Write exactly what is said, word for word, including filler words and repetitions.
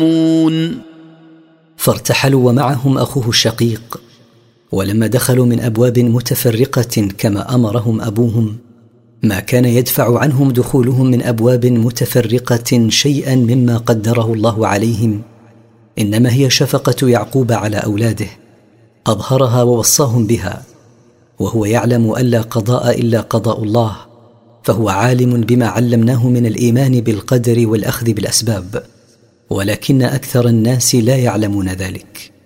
فارتحلوا ومعهم أخوه الشقيق. ولما دخلوا من أبواب متفرقة كما أمرهم أبوهم، ما كان يدفع عنهم دخولهم من أبواب متفرقة شيئا مما قدره الله عليهم، إنما هي شفقة يعقوب على أولاده أظهرها ووصاهم بها، وهو يعلم أن لا قضاء إلا قضاء الله، فهو عالم بما علمناه من الإيمان بالقدر والأخذ بالأسباب، ولكن أكثر الناس لا يعلمون ذلك.